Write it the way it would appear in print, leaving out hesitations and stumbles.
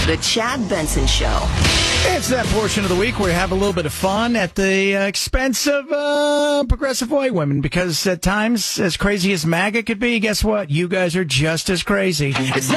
The Chad Benson Show. It's that portion of the week where we have a little bit of fun at the expense of progressive white women, because at times, as crazy as MAGA could be, guess what? You guys are just as crazy. It's